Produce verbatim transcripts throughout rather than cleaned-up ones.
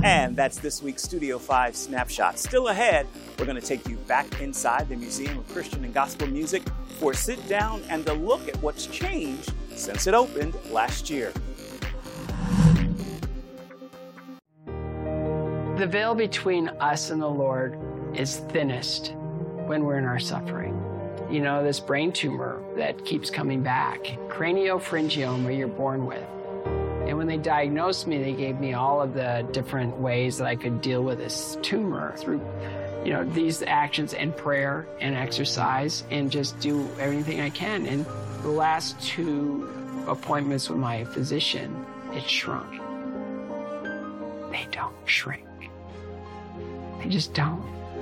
And that's this week's Studio five Snapshot. Still ahead, we're going to take you back inside the Museum of Christian and Gospel Music for a sit down and a look at what's changed since it opened last year. The veil between us and the Lord is thinnest when we're in our suffering. You know, this brain tumor that keeps coming back, craniopharyngioma you're born with. And when they diagnosed me, they gave me all of the different ways that I could deal with this tumor through, you know, these actions and prayer and exercise and just do everything I can. And the last two appointments with my physician, it shrunk. They don't shrink. They just don't.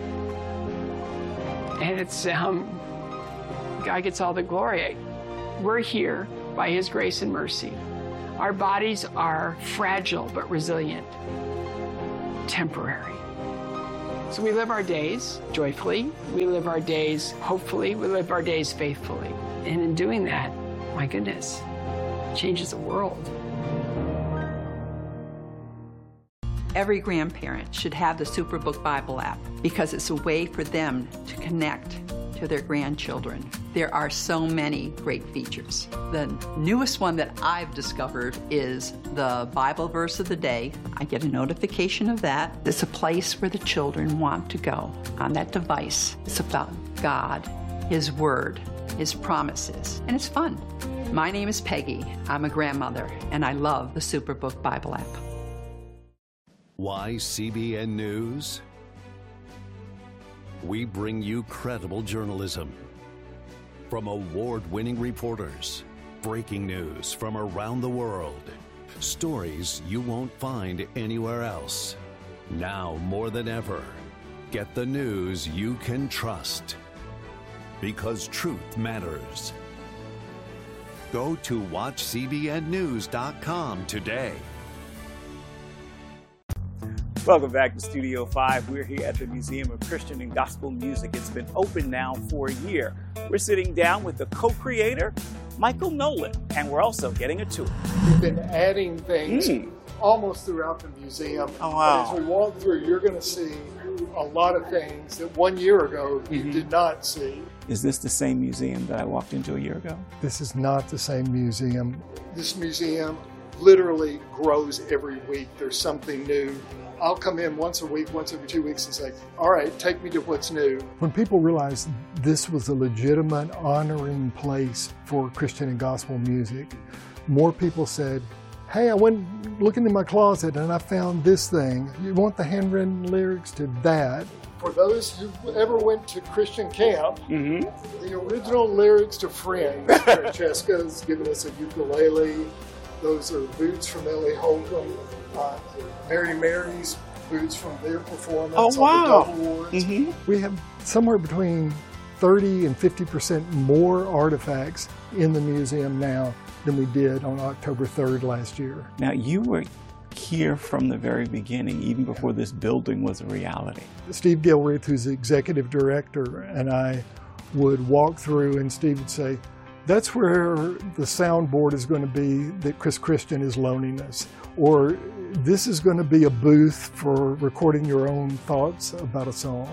And it's, um, God gets all the glory. We're here by His grace and mercy. Our bodies are fragile but resilient, temporary. So we live our days joyfully, we live our days hopefully, we live our days faithfully. And in doing that, my goodness, it changes the world. Every grandparent should have the Superbook Bible app because it's a way for them to connect to their grandchildren. There are so many great features. The newest one that I've discovered is the Bible verse of the day. I get a notification of that. It's a place where the children want to go on that device. It's about God, His Word, His promises, and it's fun. My name is Peggy. I'm a grandmother, and I love the Superbook Bible app. Why C B N News? We bring you credible journalism from award-winning reporters, breaking news from around the world, stories you won't find anywhere else. Now more than ever, get the news you can trust, because truth matters. Go to watch C B N news dot com today. Welcome back to Studio five. We're here at the Museum of Christian and Gospel Music. It's been open now for a year. We're sitting down with the co-creator, Michael Nolan, and we're also getting a tour. We've been adding things Mm. almost throughout the museum. Oh, wow. But as we walk through, you're going to see a lot of things that one year ago you Mhm. did not see. Is this the same museum that I walked into a year ago? This is not the same museum. This museum literally grows every week. There's something new. I'll come in once a week, once every two weeks and say, all right, take me to what's new. When people realized this was a legitimate, honoring place for Christian and gospel music, more people said, hey, I went looking in my closet and I found this thing. You want the handwritten lyrics to that? For those who ever went to Christian camp, Mm-hmm. the original lyrics to Friends, Francesca's given us a ukulele. Those are boots from Ellie Holcomb. Uh, Mary Mary's boots from their performance Oh, wow. on the Double Awards. Mm-hmm. We have somewhere between thirty and fifty percent more artifacts in the museum now than we did on October third last year. Now, you were here from the very beginning, even before this building was a reality. Steve Gilreath, who's the executive director, and I would walk through and Steve would say, that's where the soundboard is going to be that Chris Christian is loaning us. Or this is going to be a booth for recording your own thoughts about a song.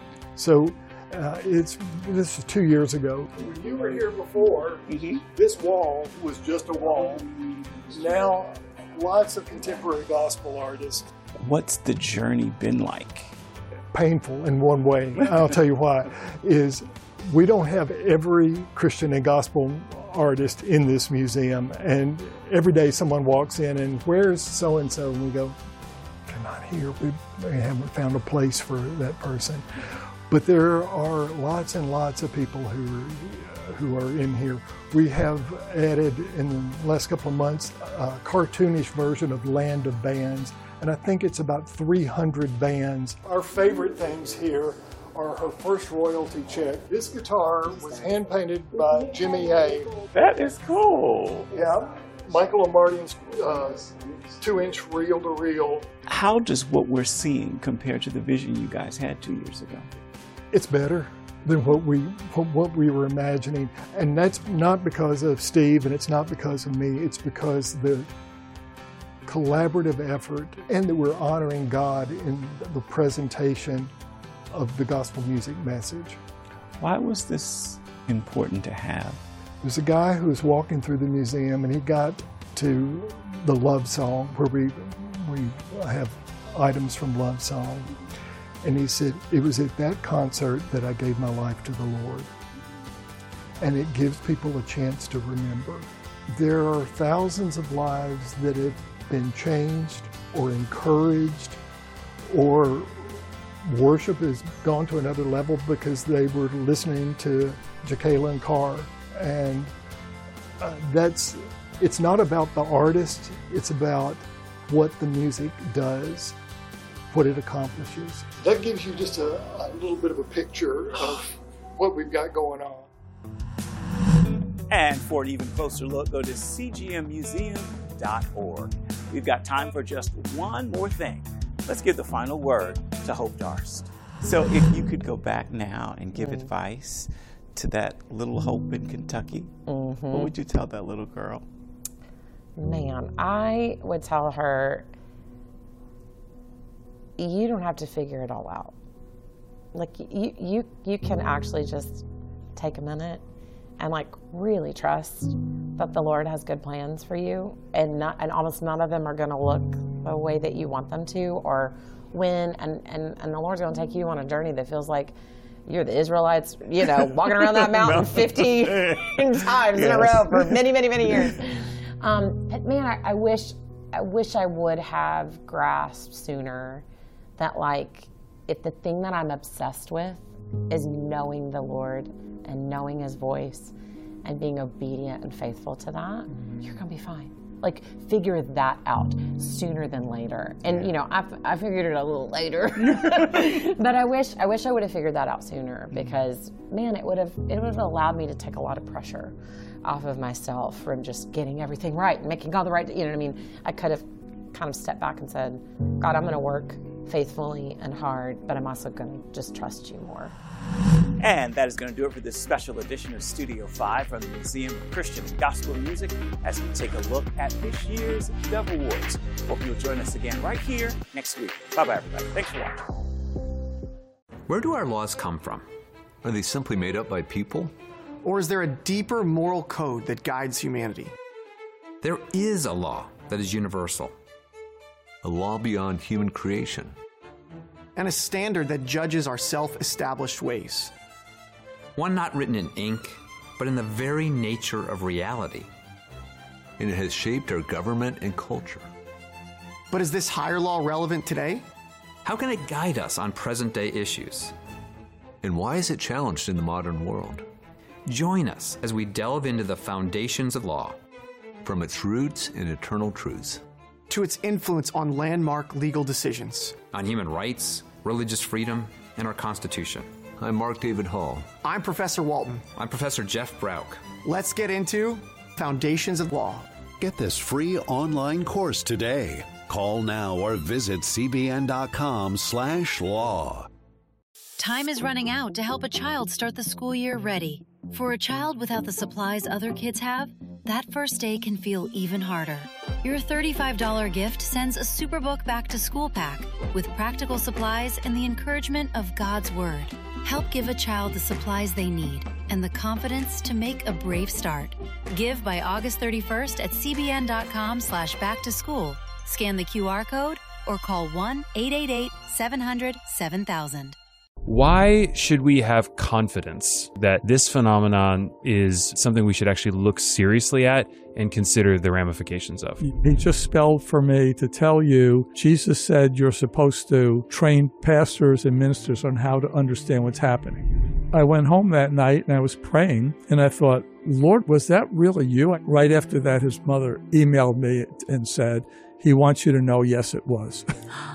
So uh, it's this is two years ago. When you were here before, Mm-hmm. this wall was just a wall. Now, lots of contemporary gospel artists. What's the journey been like? Painful in one way. I'll tell you why. Is we don't have every Christian and gospel artist in this museum, and every day someone walks in and where's so-and-so, and we go, they're not here. We, we haven't found a place for that person. But there are lots and lots of people who are, who are in here. We have added in the last couple of months a cartoonish version of Land of Bands, and I think it's about three hundred bands. Our favorite things here are her first royalty check. This guitar was hand-painted by Jimmy A. That is cool. Yeah, Michael Amardian's uh, two-inch reel-to-reel. How does what we're seeing compare to the vision you guys had two years ago? It's better than what we what we were imagining, and that's not because of Steve, and it's not because of me. It's because the collaborative effort and that we're honoring God in the presentation of the gospel music message. Why was this important to have? There's a guy who was walking through the museum and he got to the love song where we, we have items from love song. And he said, it was at that concert that I gave my life to the Lord. And it gives people a chance to remember. There are thousands of lives that have been changed or encouraged, or worship has gone to another level because they were listening to Jekalyn Carr. And uh, that's, it's not about the artist, it's about what the music does, what it accomplishes. That gives you just a, a little bit of a picture of what we've got going on. And for an even closer look, go to c g m museum dot org. We've got time for just one more thing. Let's give the final word to Hope Darst. So if you could go back now and give mm. advice to that little Hope in Kentucky, mm-hmm. what would you tell that little girl? Man, I would tell her, you don't have to figure it all out. Like, you, you, you can actually just take a minute and like really trust that the Lord has good plans for you, and not, and almost none of them are going to look the way that you want them to or win. And, and, and the Lord's going to take you on a journey that feels like you're the Israelites, you know, walking around that mountain fifty times yes. in a row for many, many, many years. Um, but man, I, I wish, I wish I would have grasped sooner that, like, if the thing that I'm obsessed with is knowing the Lord and knowing His voice and being obedient and faithful to that, you're gonna be fine. Like, figure that out sooner than later. And you know, I, I figured it a little later, but I wish I wish I would have figured that out sooner, because man, it would have it would have allowed me to take a lot of pressure off of myself from just getting everything right and making all the right. You know what I mean? I could have kind of stepped back and said, God, I'm gonna work faithfully and hard, but I'm also gonna just trust you more. And that is going to do it for this special edition of Studio five from the Museum of Christian and Gospel Music as we take a look at this year's Dove Awards. Hope you'll join us again right here next week. Bye-bye, everybody. Thanks for watching. Where do our laws come from? Are they simply made up by people? Or is there a deeper moral code that guides humanity? There is a law that is universal. A law beyond human creation. And a standard that judges our self-established ways. One not written in ink, but in the very nature of reality. And it has shaped our government and culture. But is this higher law relevant today? How can it guide us on present-day issues? And why is it challenged in the modern world? Join us as we delve into the foundations of law. From its roots and eternal truths. To its influence on landmark legal decisions. On human rights, religious freedom, and our Constitution. I'm Mark David Hall. I'm Professor Walton. I'm Professor Jeff Brauch. Let's get into Foundations of Law. Get this free online course today. Call now or visit c b n dot com slash law. Time is running out to help a child start the school year ready. For a child without the supplies other kids have, that first day can feel even harder. Your thirty-five dollars gift sends a Superbook Back to School pack with practical supplies and the encouragement of God's Word. Help give a child the supplies they need and the confidence to make a brave start. Give by August thirty-first at c b n dot com slash back to school. Scan the Q R code or call one eight eight eight, seven hundred, seven thousand. Why should we have confidence that this phenomenon is something we should actually look seriously at and consider the ramifications of? He just spelled for me to tell you, Jesus said you're supposed to train pastors and ministers on how to understand what's happening. I went home that night and I was praying and I thought, Lord, was that really you? Right after that, his mother emailed me and said, he wants you to know, yes, it was.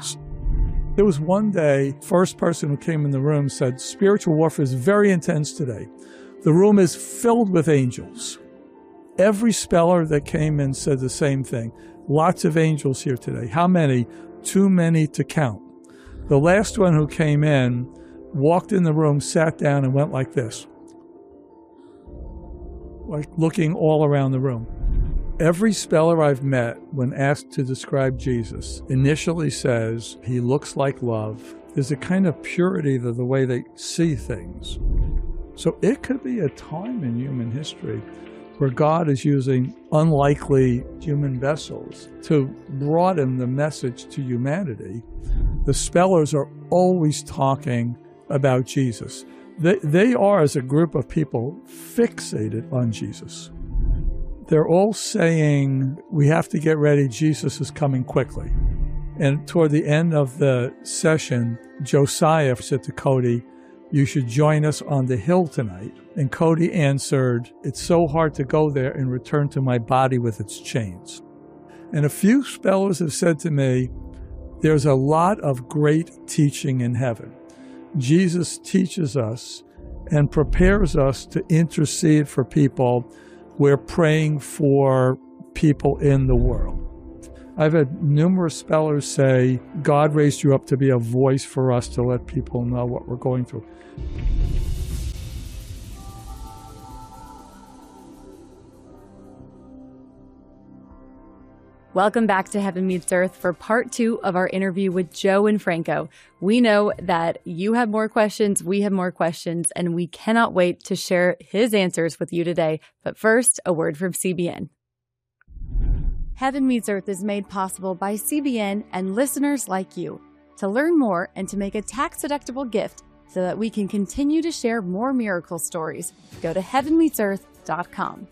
There was one day, first person who came in the room said, spiritual warfare is very intense today. The room is filled with angels. Every speller that came in said the same thing. Lots of angels here today. How many? Too many to count. The last one who came in walked in the room, sat down, and went like this, like looking all around the room. Every speller I've met, when asked to describe Jesus, initially says he looks like love. There's a kind of purity to the way they see things. So it could be a time in human history where God is using unlikely human vessels to broaden the message to humanity. The spellers are always talking about Jesus. They, they are, as a group of people, fixated on Jesus. They're all saying, we have to get ready, Jesus is coming quickly. And toward the end of the session, Josiah said to Cody, you should join us on the hill tonight. And Cody answered, it's so hard to go there and return to my body with its chains. And a few spellers have said to me, there's a lot of great teaching in heaven. Jesus teaches us and prepares us to intercede for people. We're praying for people in the world. I've had numerous spellers say, God raised you up to be a voice for us to let people know what we're going through. Welcome back to Heaven Meets Earth for part two of our interview with Joe and Franco. We know that you have more questions, we have more questions, and we cannot wait to share his answers with you today. But first, a word from C B N. Heaven Meets Earth is made possible by C B N and listeners like you. To learn more and to make a tax-deductible gift so that we can continue to share more miracle stories, go to heaven meets earth dot com.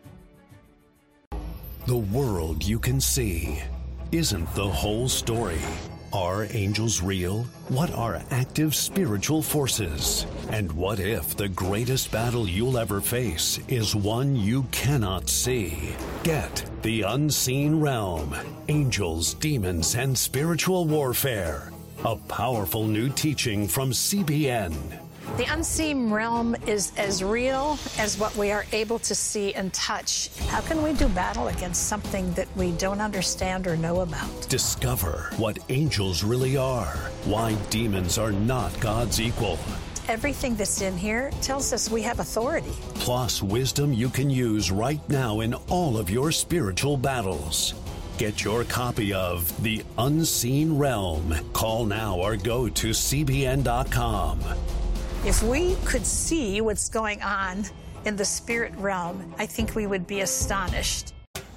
The world you can see isn't the whole story. Are angels real? What are active spiritual forces? And what if the greatest battle you'll ever face is one you cannot see? Get The Unseen Realm, Angels, Demons, and Spiritual Warfare. A powerful new teaching from C B N. The unseen realm is as real as what we are able to see and touch. How can we do battle against something that we don't understand or know about? Discover what angels really are, why demons are not God's equal. Everything that's in here tells us we have authority. Plus wisdom you can use right now in all of your spiritual battles. Get your copy of The Unseen Realm. Call now or go to C B N dot com. If we could see what's going on in the spirit realm, I think we would be astonished.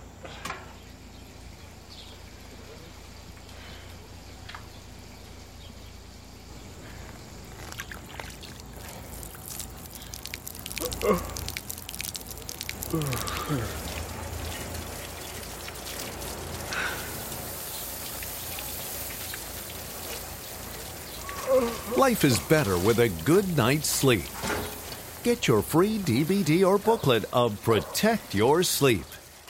Life is better with a good night's sleep. Get your free D V D or booklet of Protect Your Sleep.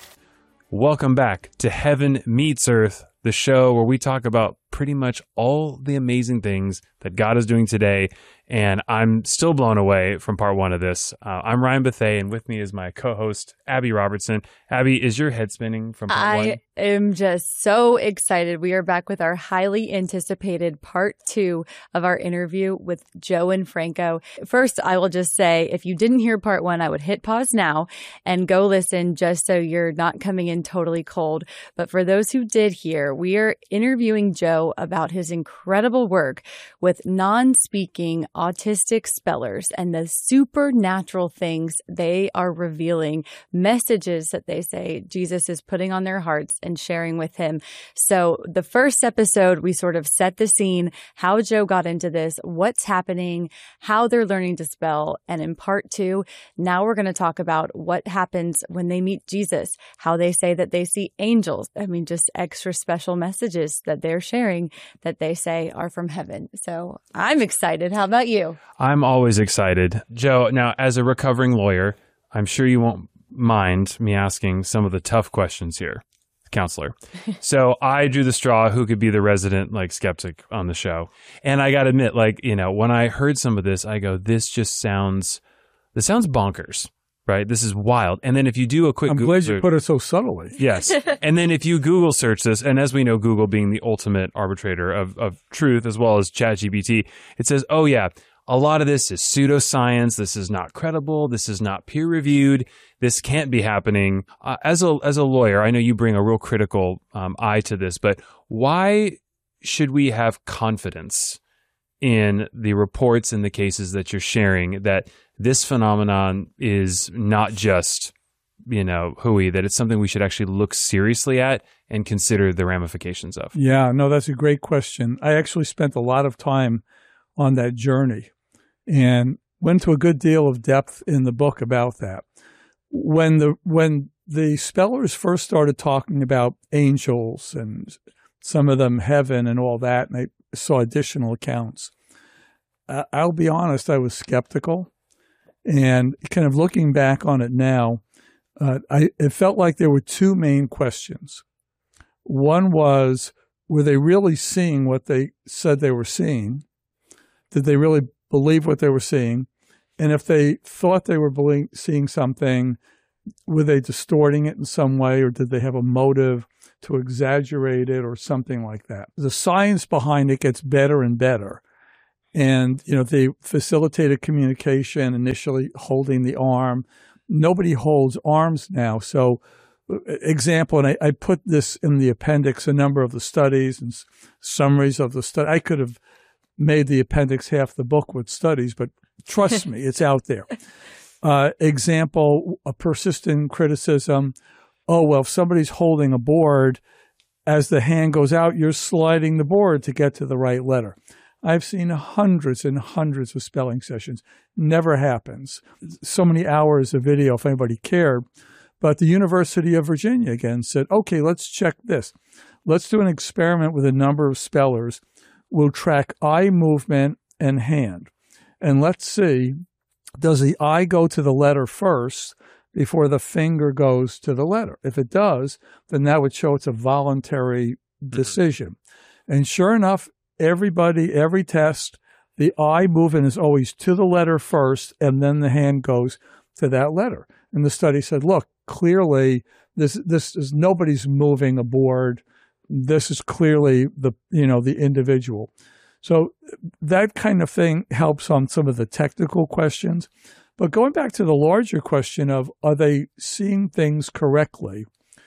Welcome back to Heaven Meets Earth, the show where we talk about pretty much all the amazing things that God is doing today. And I'm still blown away from part one of this. Uh, I'm Ryan Bethay, and with me is my co-host, Abby Robertson. Abby, is your head spinning from part I one? I am just so excited. We are back with our highly anticipated part two of our interview with Joe and Franco. First, I will just say, if you didn't hear part one, I would hit pause now and go listen just so you're not coming in totally cold. But for those who did hear, we are interviewing Joe about his incredible work with non-speaking autistic spellers and the supernatural things they are revealing, messages that they say Jesus is putting on their hearts and sharing with him. So the first episode, we sort of set the scene, how Joe got into this, what's happening, how they're learning to spell. And in part two, now we're going to talk about what happens when they meet Jesus, how they say that they see angels. I mean, just extra special messages that they're sharing that they say are from heaven. So I'm excited. How about you? I'm always excited. Joe, now as a recovering lawyer, I'm sure you won't mind me asking some of the tough questions here, counselor. So I drew the straw who could be the resident like skeptic on the show. And I got to admit, like, you know, when I heard some of this, I go, this just sounds, this sounds bonkers. Right? This is wild. And then if you do a quick I'm Google glad search, you put it so subtly. Yes. And then if you Google search this, and as we know, Google being the ultimate arbitrator of, of truth, as well as ChatGPT, it says, oh yeah, a lot of this is pseudoscience. This is not credible. This is not peer reviewed. this can't be happening. Uh, as a as a lawyer, I know you bring a real critical um, eye to this, but why should we have confidence in the reports and the cases that you're sharing that this phenomenon is not just, you know, hooey, that it's something we should actually look seriously at and consider the ramifications of? Yeah, no, that's a great question. I actually spent a lot of time on that journey and went to a good deal of depth in the book about that. When the when the spellers first started talking about angels and some of them heaven and all that, and I saw additional accounts, uh, I'll be honest, I was skeptical. And kind of looking back on it now, uh, I it felt like there were two main questions. One was, were they really seeing what they said they were seeing? Did they really believe what they were seeing? And if they thought they were belie- seeing something, were they distorting it in some way, or did they have a motive to exaggerate it or something like that? The science behind it gets better and better. And, you know, they facilitated communication, initially holding the arm. Nobody holds arms now. So, example, and I, I put this in the appendix, a number of the studies and s- summaries of the study. I could have made the appendix half the book with studies, but trust me, it's out there. Uh, example, a persistent criticism. Oh, well, if somebody's holding a board, as the hand goes out, you're sliding the board to get to the right letter. I've seen hundreds and hundreds of spelling sessions. Never happens. So many hours of video, if anybody cared. But the University of Virginia, again, said, okay, let's check this. Let's do an experiment with a number of spellers. We'll track eye movement and hand. And let's see, does the eye go to the letter first before the finger goes to the letter? If it does, then that would show it's a voluntary decision. And sure enough, everybody, every test, the eye movement is always to the letter first, and then the hand goes to that letter. And the study said, look, clearly this this is nobody's moving a board. This is clearly the you know the individual. So that kind of thing helps on some of the technical questions. But going back to the larger question of, are they seeing things correctly?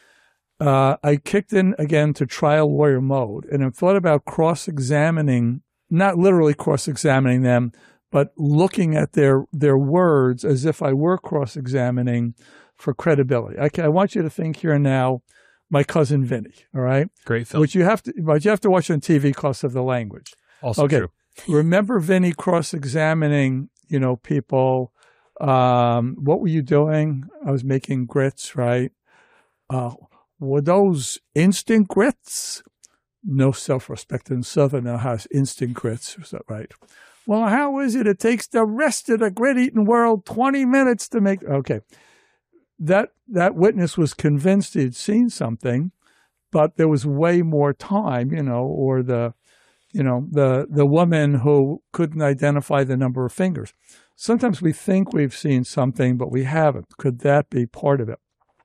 Uh, I kicked in again to trial lawyer mode and have thought about cross-examining, not literally cross-examining them, but looking at their their words as if I were cross-examining for credibility. I, I want you to think here now, my cousin Vinny, all right? Great film. Which you have to, but you have to watch on T V because of the language. Also okay. true. Remember Vinny cross-examining, you know, people. Um, what were you doing? I was making grits, right? Uh, were those instant grits? No self-respecting Southerner has instant grits, is that right? Well, how is it? It takes the rest of the grit-eating world twenty minutes to make... Okay. That that witness was convinced he'd seen something, but there was way more time, you know, or the, you know, the the woman who couldn't identify the number of fingers. Sometimes we think we've seen something, but we haven't. Could that be part of it?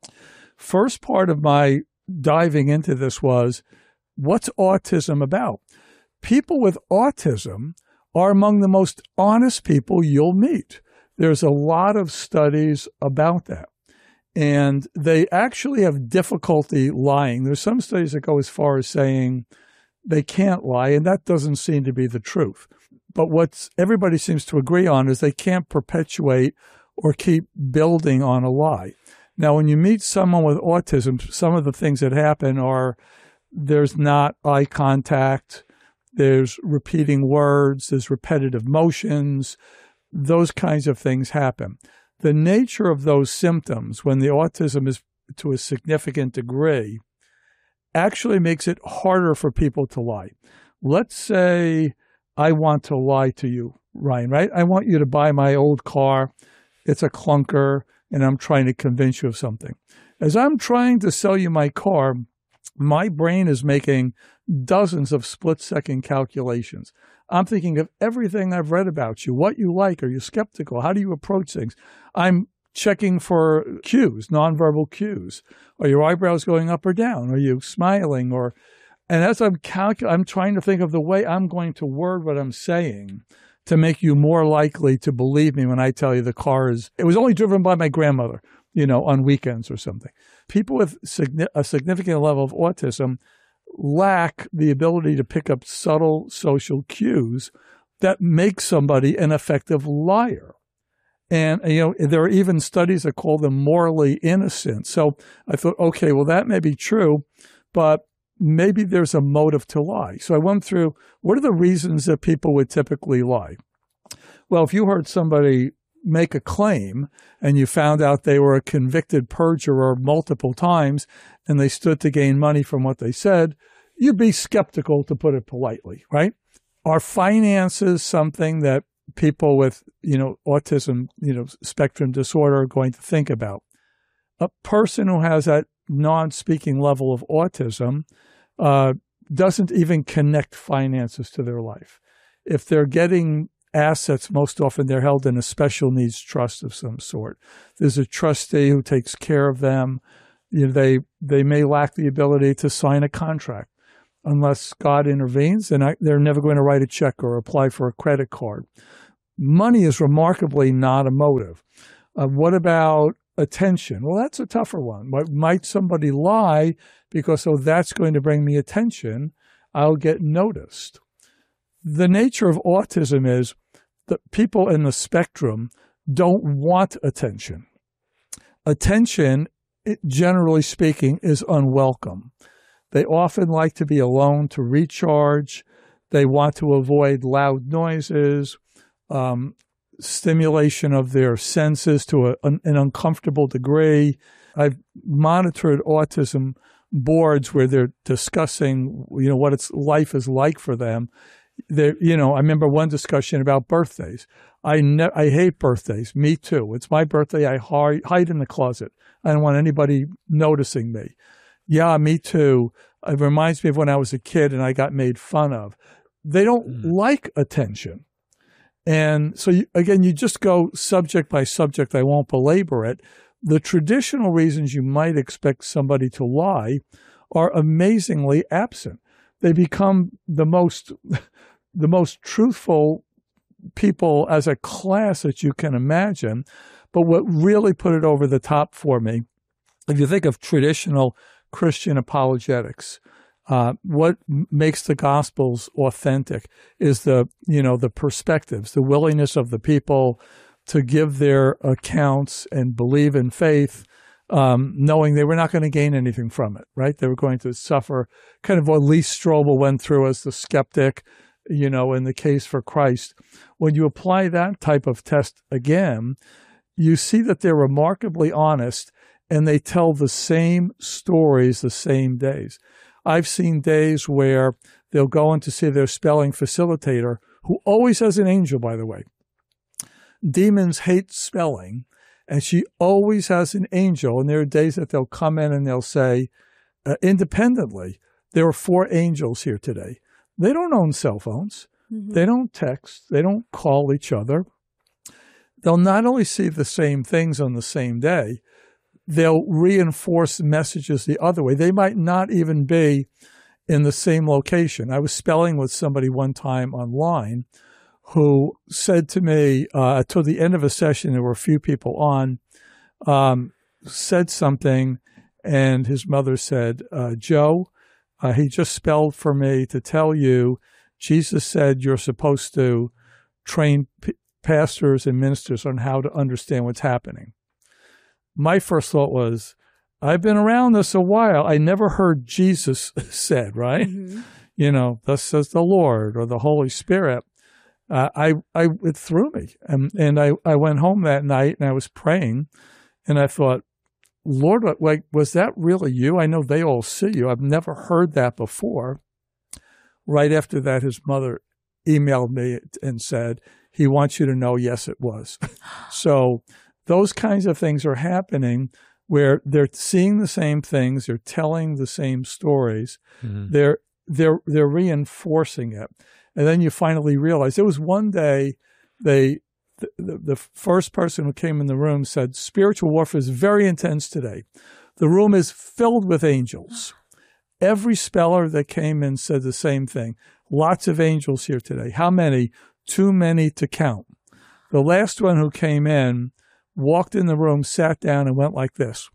First part of my diving into this was, what's autism about? People with autism are among the most honest people you'll meet. There's a lot of studies about that. And they actually have difficulty lying. There's some studies that go as far as saying they can't lie, and that doesn't seem to be the truth. But what everybody seems to agree on is they can't perpetuate or keep building on a lie. Now, when you meet someone with autism, some of the things that happen are there's not eye contact, there's repeating words, there's repetitive motions, those kinds of things happen. The nature of those symptoms, when the autism is to a significant degree, actually makes it harder for people to lie. Let's say I want to lie to you, Ryan, right? I want you to buy my old car. It's a clunker, and I'm trying to convince you of something. As I'm trying to sell you my car, my brain is making dozens of split-second calculations. I'm thinking of everything I've read about you, what you like. Are you skeptical? How do you approach things? I'm checking for cues, nonverbal cues. Are your eyebrows going up or down? Are you smiling? Or, and as I'm calculating, I'm trying to think of the way I'm going to word what I'm saying to make you more likely to believe me when I tell you the car is, it was only driven by my grandmother. you know, on weekends or something. People with signi- a significant level of autism lack the ability to pick up subtle social cues that make somebody an effective liar. And, you know, there are even studies that call them morally innocent. So I thought, okay, well, that may be true, but maybe there's a motive to lie. So I went through, what are the reasons that people would typically lie? Well, if you heard somebody make a claim and you found out they were a convicted perjurer multiple times and they stood to gain money from what they said, you'd be skeptical, to put it politely, right? Are finances something that people with, you know, autism, you know, spectrum disorder are going to think about? A person who has that non-speaking level of autism uh, doesn't even connect finances to their life. If they're getting assets, most often they're held in a special needs trust of some sort. There's a trustee who takes care of them. You know, they they may lack the ability to sign a contract. Unless God intervenes, then I, they're never going to write a check or apply for a credit card. Money is remarkably not a motive. Uh, what about attention? Well, that's a tougher one. Might, might somebody lie because, oh, that's going to bring me attention, I'll get noticed. The nature of autism is that people in the spectrum don't want attention. Attention, it, generally speaking, is unwelcome. They often like to be alone to recharge. They want to avoid loud noises, um, stimulation of their senses to a, an, an uncomfortable degree. I've monitored autism boards where they're discussing, you know, what its life is like for them. They, you know, I remember one discussion about birthdays. I ne- I hate birthdays. Me too. It's my birthday. I hi- hide in the closet. I don't want anybody noticing me. Yeah, me too. It reminds me of when I was a kid and I got made fun of. They don't mm. like attention. And so, you, again, you just go subject by subject. I won't belabor it. The traditional reasons you might expect somebody to lie are amazingly absent. They become the most, the most truthful people as a class that you can imagine. But what really put it over the top for me, if you think of traditional Christian apologetics, uh, what makes the Gospels authentic is the, you know, the perspectives, the willingness of the people to give their accounts and believe in faith, um, knowing they were not going to gain anything from it, right? They were going to suffer, kind of what Lee Strobel went through as the skeptic, you know, in the case for Christ. When you apply that type of test again, you see that they're remarkably honest and they tell the same stories the same days. I've seen days where they'll go in to see their spelling facilitator, who always has an angel, by the way. Demons hate spelling, and she always has an angel. And there are days that they'll come in and they'll say, uh, independently, there are four angels here today. They don't own cell phones. Mm-hmm. They don't text. They don't call each other. They'll not only see the same things on the same day, they'll reinforce messages the other way. They might not even be in the same location. I was spelling with somebody one time online who said to me, uh, toward the end of a session, there were a few people on, um, said something, and his mother said, uh, Joe, uh, he just spelled for me to tell you, Jesus said you're supposed to train p- pastors and ministers on how to understand what's happening. My first thought was, I've been around this a while. I never heard Jesus said, right? Mm-hmm. You know, thus says the Lord or the Holy Spirit. Uh, I, I, it threw me. And, and I, I went home that night and I was praying and I thought, Lord, like, was that really you? I know they all see you. I've never heard that before. Right after that, his mother emailed me and said, he wants you to know, yes, it was. So those kinds of things are happening where they're seeing the same things, they're telling the same stories, mm-hmm. they're they're they're reinforcing it, and then you finally realize. There was one day, they the, the, the first person who came in the room said, "Spiritual warfare is very intense today. The room is filled with angels." Every speller that came in said the same thing. Lots of angels here today. How many? Too many to count. The last one who came in walked in the room, sat down, and went like this,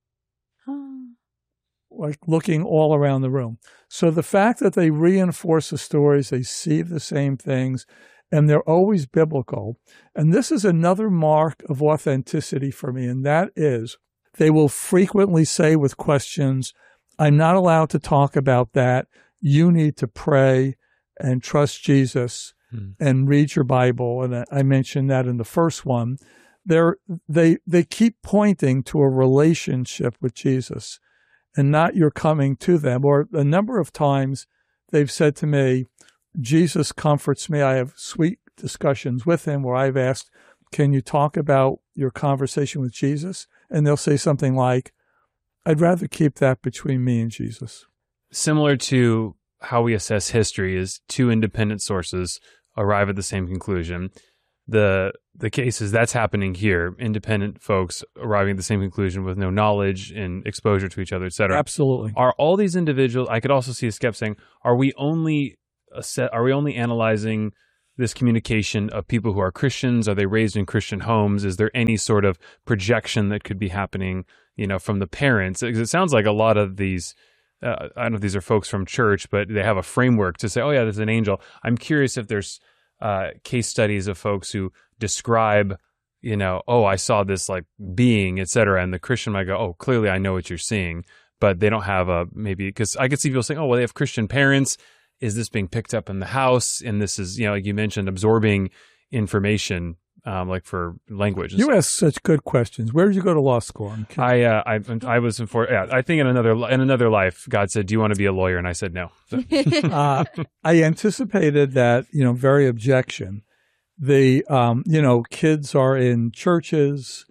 like looking all around the room. So the fact that they reinforce the stories, they see the same things, and they're always biblical. And this is another mark of authenticity for me, and that is they will frequently say with questions, I'm not allowed to talk about that. You need to pray and trust Jesus hmm. and read your Bible. And I mentioned that in the first one. They're, they they keep pointing to a relationship with Jesus and not your coming to them. Or a number of times they've said to me, Jesus comforts me. I have sweet discussions with him where I've asked, can you talk about your conversation with Jesus? And they'll say something like, I'd rather keep that between me and Jesus. Similar to how we assess history is two independent sources arrive at the same conclusion. The the case is that's happening here. Independent folks arriving at the same conclusion with no knowledge and exposure to each other, et cetera. Absolutely. Are all these individuals, I could also see a skeptic saying, are we only set, are we only analyzing this communication of people who are Christians? Are they raised in Christian homes? Is there any sort of projection that could be happening, you know, from the parents? Because it sounds like a lot of these, uh, I don't know if these are folks from church, but they have a framework to say, oh yeah, there's an angel. I'm curious if there's uh, case studies of folks who describe, you know, oh, I saw this like being, et cetera. And the Christian might go, oh, clearly I know what you're seeing, but they don't have a, maybe, because I could see people saying, oh, well, they have Christian parents. Is this being picked up in the house? And this is, you know, like you mentioned, absorbing information, um, like for language. You ask such good questions. Where did you go to law school? I, uh, I, I was in for, yeah, I think in another, in another life, God said, do you want to be a lawyer? And I said, no. So. uh, I anticipated that, you know, very objection. The, um, you know, kids are in churches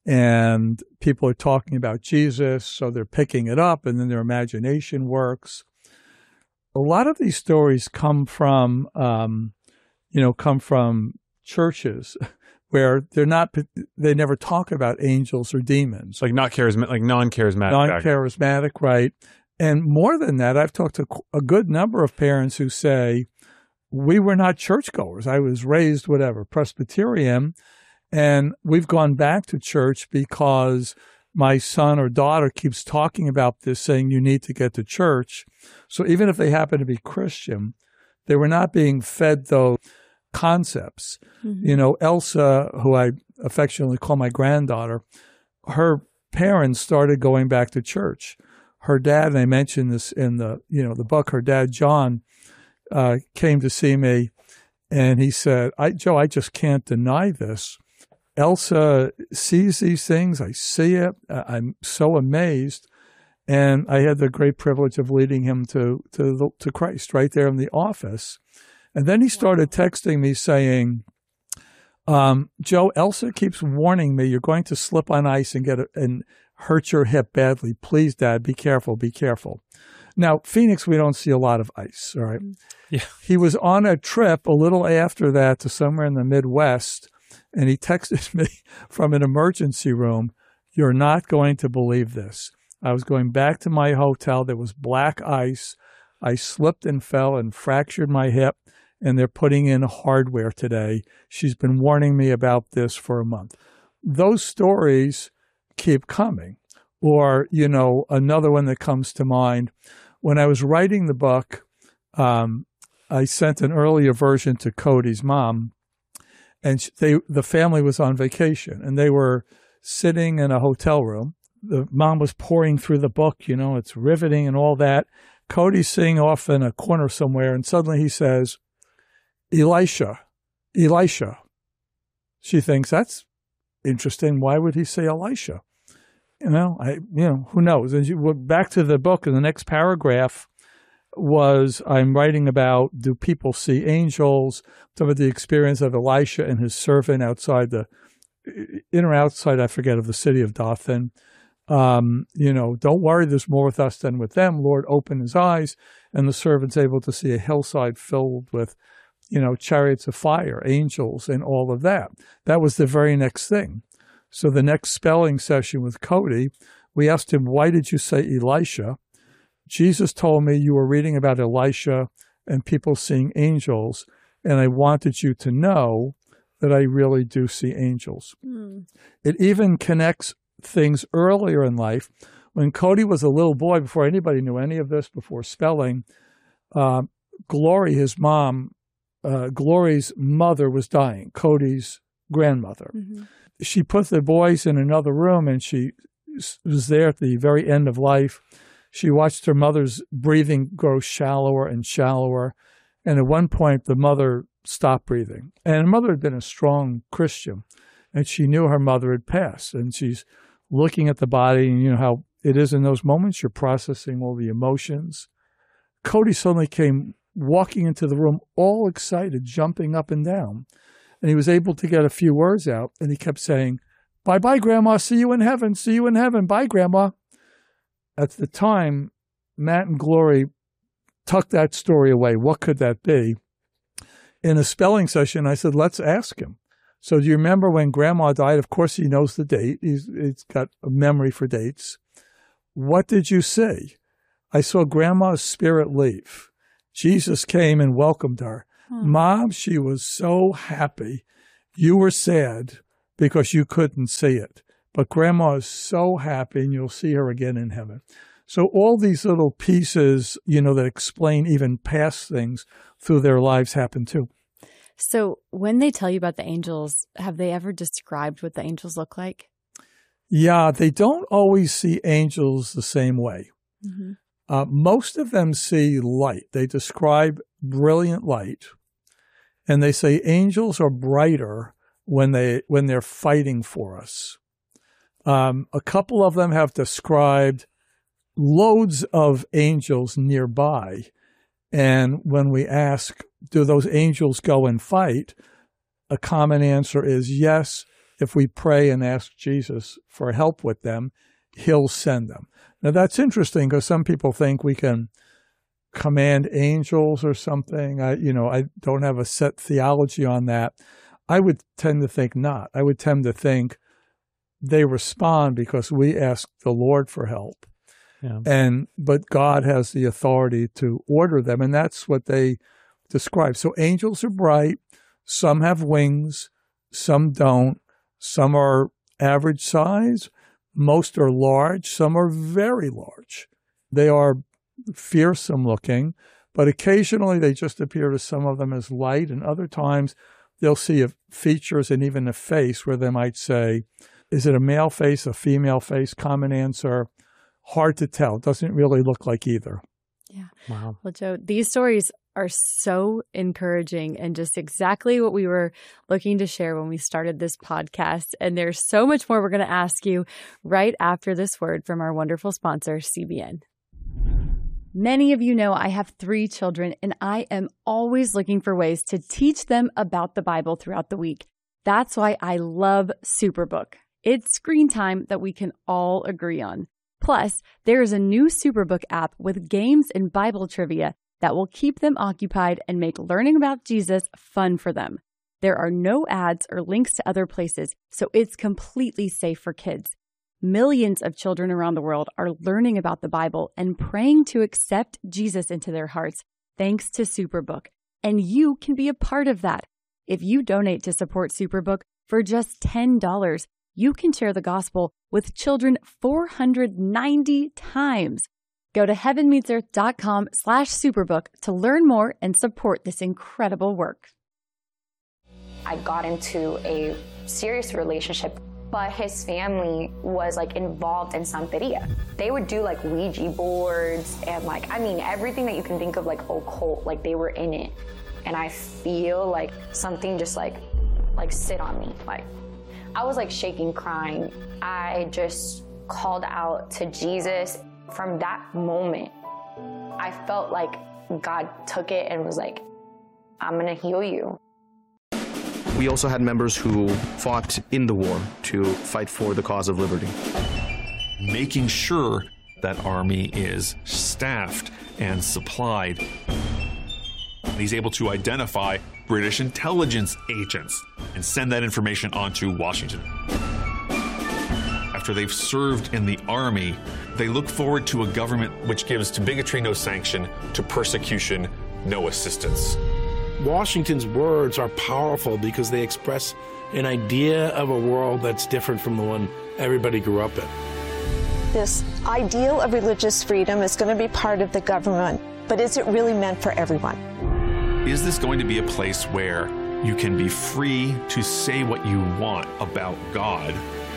and people are talking about Jesus. So they're picking it up and then their imagination works. A lot of these stories come from, um, you know, come from churches where they're not, they never talk about angels or demons. Like not charismatic, like non-charismatic. Non-charismatic, right. And more than that, I've talked to a good number of parents who say, we were not churchgoers. I was raised, whatever, Presbyterian, and we've gone back to church because my son or daughter keeps talking about this, saying you need to get to church. So even if they happen to be Christian, they were not being fed those concepts. Mm-hmm. You know, Elsa, who I affectionately call my granddaughter, her parents started going back to church. Her dad, and I mentioned this in the, you know, the book, her dad, John, uh, came to see me and he said, I, Joe, I just can't deny this. Elsa sees these things. I see it. I'm so amazed. And I had the great privilege of leading him to, to, the, to Christ right there in the office. And then he started texting me saying, um, Joe, Elsa keeps warning me you're going to slip on ice and get a, and hurt your hip badly. Please, Dad, be careful, be careful. Now, Phoenix, we don't see a lot of ice, all right? Yeah. He was on a trip a little after that to somewhere in the Midwest, and he texted me from an emergency room, you're not going to believe this. I was going back to my hotel. There was black ice. I slipped and fell and fractured my hip, and they're putting in hardware today. She's been warning me about this for a month. Those stories keep coming. Or, you know, another one that comes to mind, when I was writing the book, um, I sent an earlier version to Cody's mom, and they the family was on vacation, and they were sitting in a hotel room. The mom was pouring through the book, you know, it's riveting and all that. Cody's sitting off in a corner somewhere, and suddenly he says, Elisha, Elisha. She thinks, that's interesting. Why would he say Elisha? You know, I, you know, who knows? And you went back to the book, and the next paragraph was I'm writing about, do people see angels? Some of the experience of Elisha and his servant outside the, in or outside, I forget, of the city of Dothan. Um, you know, don't worry, there's more with us than with them. Lord, open his eyes, and the servant's able to see a hillside filled with, you know, chariots of fire, angels, and all of that. That was the very next thing. So the next spelling session with Cody, we asked him, why did you say Elisha? Jesus told me you were reading about Elisha and people seeing angels, and I wanted you to know that I really do see angels. Mm. It even connects things earlier in life. When Cody was a little boy, before anybody knew any of this, before spelling, uh, Glory, his mom, uh, Glory's mother was dying, Cody's grandmother. Mm-hmm. She put the boys in another room, and she was there at the very end of life. She watched her mother's breathing grow shallower and shallower. And at one point, the mother stopped breathing. And her mother had been a strong Christian, and she knew her mother had passed. And she's looking at the body, and you know how it is in those moments, you're processing all the emotions. Cody suddenly came walking into the room, all excited, jumping up and down. And he was able to get a few words out, and he kept saying, "Bye-bye, Grandma. See you in heaven. See you in heaven. Bye, Grandma." At the time, Matt and Glory tucked that story away. What could that be? In a spelling session, I said, let's ask him. So do you remember when Grandma died? Of course, he knows the date. He's, he's got a memory for dates. What did you see? I saw Grandma's spirit leave. Jesus came and welcomed her. Hmm. Mom, she was so happy. You were sad because you couldn't see it. But Grandma is so happy, and you'll see her again in heaven. So all these little pieces, you know, that explain even past things through their lives happen too. So when they tell you about the angels, have they ever described what the angels look like? Yeah, they don't always see angels the same way. Mm-hmm. Uh, most of them see light. They describe brilliant light, and they say angels are brighter when they when they're fighting for us. Um, a couple of them have described loads of angels nearby. And when we ask, do those angels go and fight? A common answer is yes. If we pray and ask Jesus for help with them, he'll send them. Now, that's interesting because some people think we can command angels or something. I, you know, I don't have a set theology on that. I would tend to think not. I would tend to think they respond because we ask the Lord for help. Yeah. And but God has the authority to order them, and that's what they describe. So angels are bright. Some have wings. Some don't. Some are average size. Most are large. Some are very large. They are fearsome looking, but occasionally they just appear to some of them as light, and other times they'll see features and even a face where they might say, is it a male face, a female face? Common answer, hard to tell. Doesn't really look like either. Yeah. Wow. Well, Joe, these stories are so encouraging and just exactly what we were looking to share when we started this podcast. And there's so much more we're going to ask you right after this word from our wonderful sponsor, C B N. Many of you know I have three children, and I am always looking for ways to teach them about the Bible throughout the week. That's why I love Superbook. It's screen time that we can all agree on. Plus, there is a new Superbook app with games and Bible trivia that will keep them occupied and make learning about Jesus fun for them. There are no ads or links to other places, so it's completely safe for kids. Millions of children around the world are learning about the Bible and praying to accept Jesus into their hearts thanks to Superbook. And you can be a part of that. If you donate to support Superbook for just ten dollars, you can share the gospel with children four hundred ninety times. Go to heavenmeetsearth.com slash superbook to learn more and support this incredible work. I got into a serious relationship, but his family was like involved in Santeria. They would do like Ouija boards and like, I mean, everything that you can think of like occult, like they were in it. And I feel like something just like, like sit on me. Like I was like shaking, crying. I just called out to Jesus. From that moment, I felt like God took it and was like, I'm gonna heal you. We also had members who fought in the war to fight for the cause of liberty. Making sure that army is staffed and supplied. He's able to identify British intelligence agents and send that information on to Washington. After they've served in the army, they look forward to a government which gives to bigotry no sanction, to persecution no assistance. Washington's words are powerful because they express an idea of a world that's different from the one everybody grew up in. This ideal of religious freedom is going to be part of the government, but is it really meant for everyone? Is this going to be a place where you can be free to say what you want about God?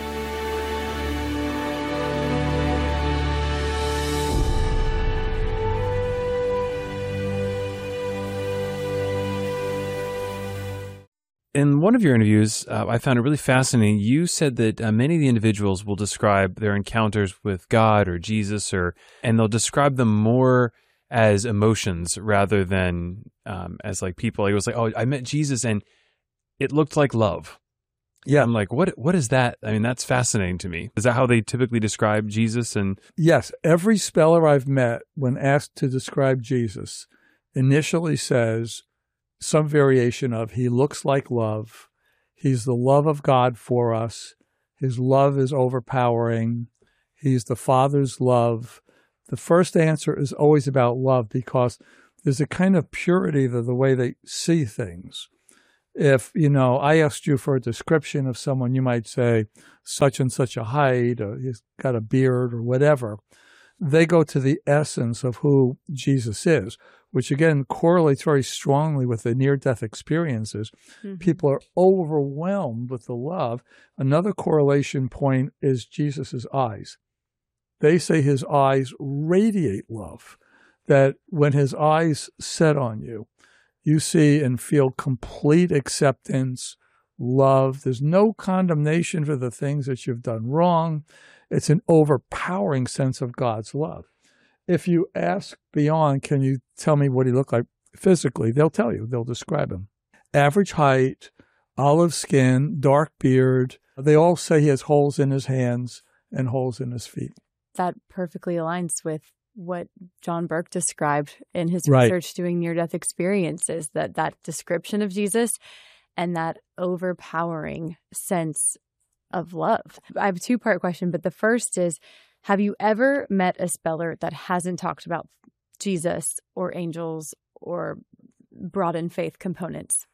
In one of your interviews, uh, I found it really fascinating. You said that uh, many of the individuals will describe their encounters with God or Jesus, or and they'll describe them more as emotions rather than um, as like people. It was like, oh, I met Jesus and it looked like love. Yeah, I'm like, what? What is that? I mean, that's fascinating to me. Is that how they typically describe Jesus? And yes, every speller I've met, when asked to describe Jesus, initially says some variation of, he looks like love. He's the love of God for us. His love is overpowering. He's the Father's love. The first answer is always about love because there's a kind of purity to the way they see things. If, you know, I asked you for a description of someone, you might say such and such a height, or he's got a beard or whatever. They go to the essence of who Jesus is, which again correlates very strongly with the near-death experiences. Mm-hmm. People are overwhelmed with the love. Another correlation point is Jesus's eyes. They say his eyes radiate love, that when his eyes set on you, you see and feel complete acceptance, love. There's no condemnation for the things that you've done wrong. It's an overpowering sense of God's love. If you ask beyond, can you tell me what he looked like physically? They'll tell you. They'll describe him. Average height, olive skin, dark beard. They all say he has holes in his hands and holes in his feet. That perfectly aligns with what John Burke described in his right. research doing near-death experiences, that that description of Jesus and that overpowering sense of love. I have a two-part question, but the first is, have you ever met a speller that hasn't talked about Jesus or angels or brought in faith components?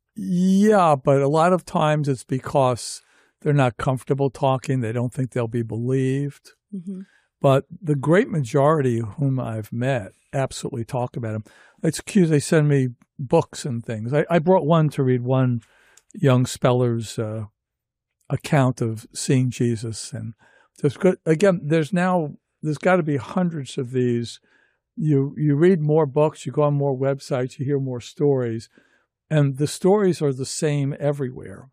Yeah, but a lot of times it's because they're not comfortable talking. They don't think they'll be believed. Mm-hmm. But the great majority whom I've met absolutely talk about him. It's cute. They send me books and things. I, I brought one to read, one young speller's uh, account of seeing Jesus. And there's good, again, there's now, there's got to be hundreds of these. You you read more books, you go on more websites, you hear more stories, and the stories are the same everywhere.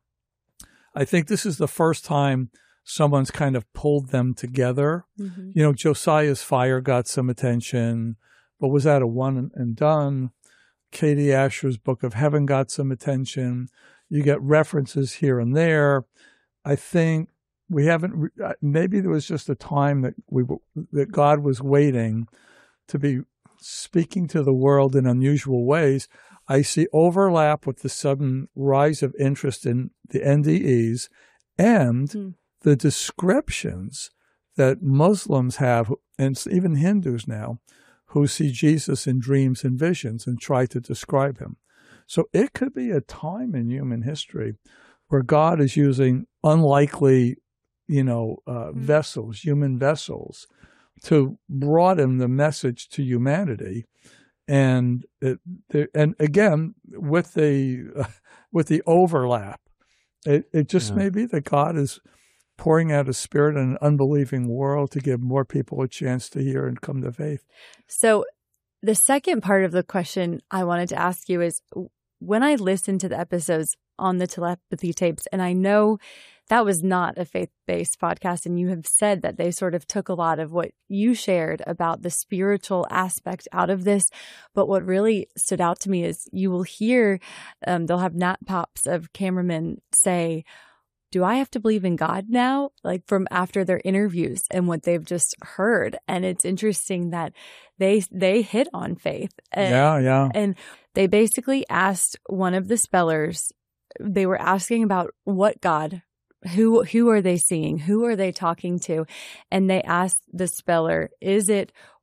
I think this is the first time someone's kind of pulled them together. Mm-hmm. You know, Josiah's fire got some attention, but was that a one and done? Katie Asher's Book of Heaven got some attention. You get references here and there. I think we haven't, maybe there was just a time that we that God was waiting to be speaking to the world in unusual ways. I see overlap with the sudden rise of interest in the N D Es and mm. the descriptions that Muslims have, and even Hindus now, who see Jesus in dreams and visions and try to describe him. So it could be a time in human history where God is using unlikely, you know, uh, mm. vessels, human vessels, to broaden the message to humanity. And it, and again, with the uh, with the overlap, it, it just yeah. may be that God is pouring out His Spirit in an unbelieving world to give more people a chance to hear and come to faith. So the second part of the question I wanted to ask you is, when I listened to the episodes on the telepathy tapes, and I know that was not a faith-based podcast, and you have said that they sort of took a lot of what you shared about the spiritual aspect out of this. But what really stood out to me is you will hear, um, they'll have nat pops of cameramen say, do I have to believe in God now? Like from after their interviews and what they've just heard. And it's interesting that they they hit on faith. And, yeah, yeah. And they basically asked one of the spellers, they were asking about what God, who who are they seeing? Who are they talking to? And they asked the speller, is it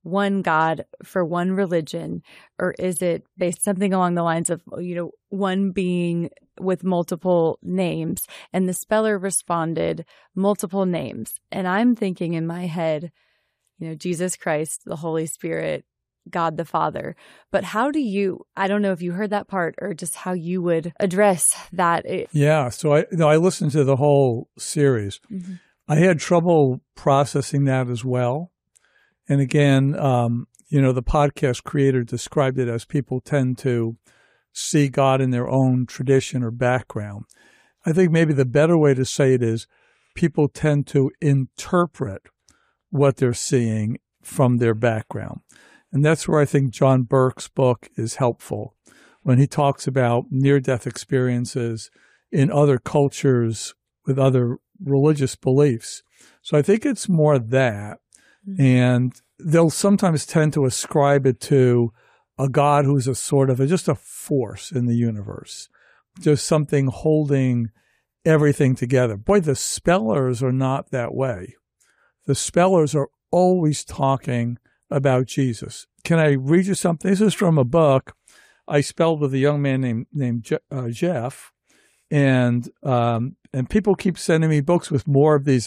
one God for one religion, or is it based something along the lines of, you know, one being with multiple names? And the speller responded, multiple names. And I'm thinking in my head, you know, Jesus Christ, the Holy Spirit, God the Father. But how do you, I don't know if you heard that part or just how you would address that. Yeah. So I, no, I listened to the whole series. Mm-hmm. I had trouble processing that as well. And again, um, you know, the podcast creator described it as people tend to see God in their own tradition or background. I think maybe the better way to say it is people tend to interpret what they're seeing from their background. And that's where I think John Burke's book is helpful when he talks about near-death experiences in other cultures with other religious beliefs. So I think it's more that. And they'll sometimes tend to ascribe it to a God who's a sort of a, just a force in the universe, just something holding everything together. Boy, the spellers are not that way. The spellers are always talking about Jesus. Can I read you something? This is from a book I spelled with a young man named named Je- uh, Jeff, and um, and people keep sending me books with more of these